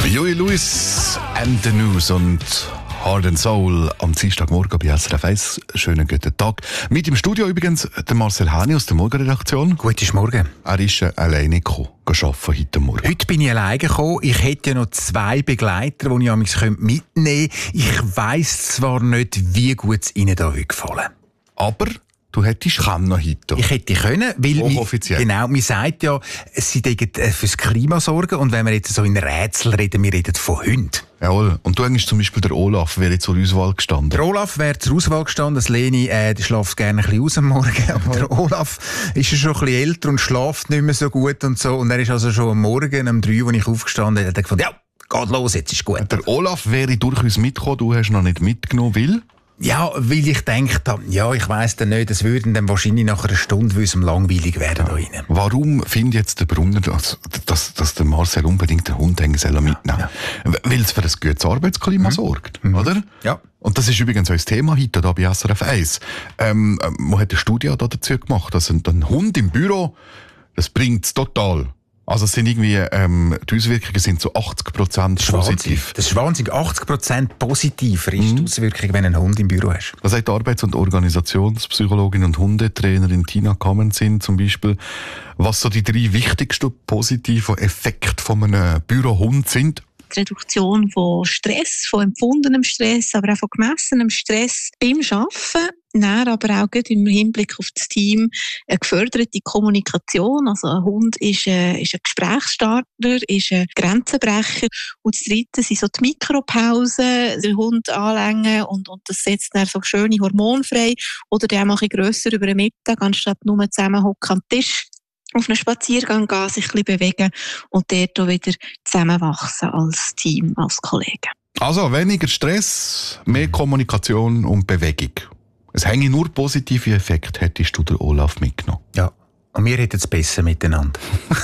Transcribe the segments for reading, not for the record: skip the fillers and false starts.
Huey Lewis and the News und Heart and Soul am Dienstagmorgen bei SRF 1. Schönen guten Tag. Mit im Studio übrigens der Marcel Häni aus der Morgenredaktion. Guten Morgen. Er ist alleine gekommen, arbeiten heute Morgen. Heute bin ich alleine gekommen. Ich hätte ja noch 2 Begleiter, die ich mitnehmen könnte. Ich weiss zwar nicht, wie gut es ihnen da heute gefallen. Aber du hättest können heute. Ich hätte können, weil hochoffiziell. Genau, man sagt ja, sie denken fürs Klima sorgen. Und wenn wir jetzt so in Rätseln reden, wir reden von Hunden. Jawohl. Und du hättest zum Beispiel der Olaf wäre zur Auswahl gestanden. Der Olaf wäre zur Auswahl gestanden. Das Leni, der schläft gerne ein bisschen aus am Morgen. Aber der Olaf ist ja schon ein bisschen älter und schläft nicht mehr so gut und so. Und er ist also schon am Morgen, um 3 Uhr, als ich aufgestanden bin, hat er gefunden, ja, geht los, jetzt ist gut. Der Olaf wäre durchaus mitgekommen, du hast noch nicht mitgenommen, weil? Ja, weil ich gedacht habe, ja, ich weiss dann nicht, es würden dann wahrscheinlich nach einer Stunde, weil es langweilig werden da rein. Warum findet jetzt der Brunner, dass der Marcel unbedingt den Hund mitnehmen soll? Ja. Weil es für ein gutes Arbeitsklima sorgt, oder? Ja. Und das ist übrigens unser Thema heute hier bei SRF 1. Man hat eine Studie dazu gemacht, dass ein Hund im Büro, das bringt es total. Also es sind irgendwie, die Auswirkungen sind zu 80% positiv. Das ist wahnsinnig. 80% positiver ist die Auswirkung, wenn du einen Hund im Büro hast. Das sagt die Arbeits- und Organisationspsychologin und Hundetrainerin Tina Kamenzin zum Beispiel, was so die 3 wichtigsten positiven Effekte von einem Bürohund sind. Die Reduktion von Stress, von empfundenem Stress, aber auch von gemessenem Stress beim Arbeiten. Dann aber auch im Hinblick auf das Team eine geförderte Kommunikation. Also ein Hund ist ein Gesprächsstarter, ist ein Grenzenbrecher. Und das Dritte sind so die Mikropausen, den Hund anlängen und das setzt dann so schöne Hormone frei. Oder der auch ein bisschen grösser über den Mittag, anstatt nur zusammenhocken am Tisch. Auf einen Spaziergang gehen, sich ein bisschen bewegen und dort auch wieder zusammenwachsen als Team, als Kollegen. Also weniger Stress, mehr Kommunikation und Bewegung. Es hänge nur positive Effekte, hättest du den Olaf mitgenommen. Ja, und wir hätten es besser miteinander.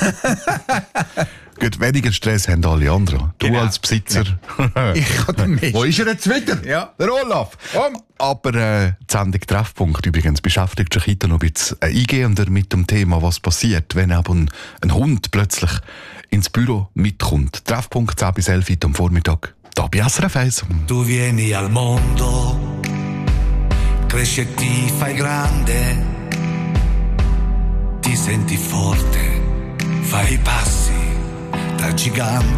Gut, weniger Stress haben alle anderen. Du Genau. als Besitzer. Ja. Ich kann den nicht. Wo ist er jetzt wieder? Ja. Der Olaf. Aber die Sendung Treffpunkt übrigens beschäftigt sich heute noch ein bisschen eingehender mit dem Thema, was passiert, wenn eben ein Hund plötzlich ins Büro mitkommt. Treffpunkt 10 bis 11 heute am Vormittag. Da bei SRF 1. Tu vieni al mondo, cresci e ti fai grande, ti senti forte, fai i passi da gigante.